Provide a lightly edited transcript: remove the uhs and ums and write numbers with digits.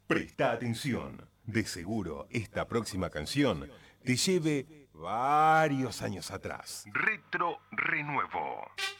Presta atención. De seguro, esta próxima canción te lleve varios años atrás. Retro Renuevo.